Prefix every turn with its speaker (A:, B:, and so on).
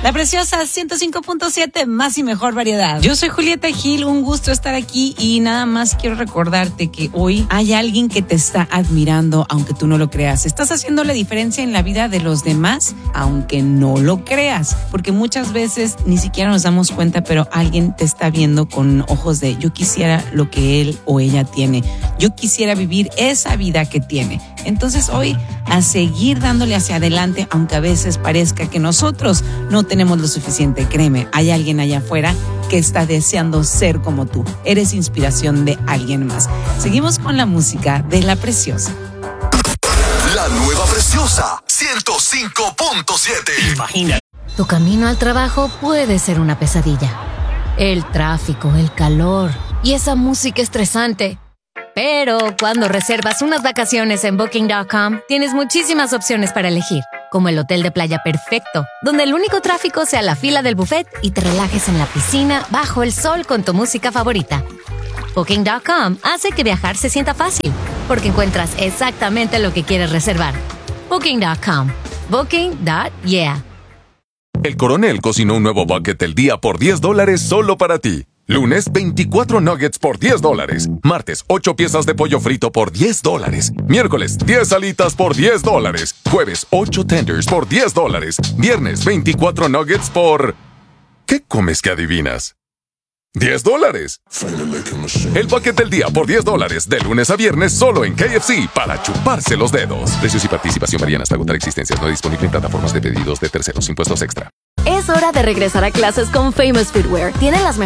A: La Preciosa 105.7, más y mejor variedad. Yo soy Julieta Gil, un gusto estar aquí y nada más quiero recordarte que hoy hay alguien que te está admirando, aunque tú no lo creas. Estás haciendo la diferencia en la vida de los demás, aunque no lo creas, porque muchas veces ni siquiera nos damos cuenta, pero alguien te está viendo con ojos de yo quisiera lo que él o ella tiene. Yo quisiera vivir esa vida que tiene. Entonces hoy a seguir dándole hacia adelante, aunque a veces parezca que nosotros no tenemos lo suficiente. Créeme, hay alguien allá afuera que está deseando ser como tú. Eres inspiración de alguien más. Seguimos con la música de La Preciosa.
B: La nueva Preciosa 105.7.
C: Imagina. Tu camino al trabajo puede ser una pesadilla. El tráfico, el calor y esa música estresante. Pero cuando reservas unas vacaciones en Booking.com, tienes muchísimas opciones para elegir, como el hotel de playa perfecto, donde el único tráfico sea la fila del buffet y te relajes en la piscina bajo el sol con tu música favorita. Booking.com hace que viajar se sienta fácil, porque encuentras exactamente lo que quieres reservar. Booking.com. Booking.yeah.
D: El Coronel cocinó un nuevo bucket del día por $10 solo para ti. Lunes, 24 nuggets por $10. Martes, 8 piezas de pollo frito por $10. Miércoles, 10 alitas por $10. Jueves, 8 tenders por $10. Viernes, 24 nuggets por... ¿Qué comes que adivinas? $10. El bucket del día por $10. De lunes a viernes solo en KFC para chuparse los dedos. Precios y participación varían hasta agotar existencias. No disponible en plataformas de pedidos de terceros. Impuestos extra.
E: Es hora de regresar a clases con Famous Footwear. Tienen las mejores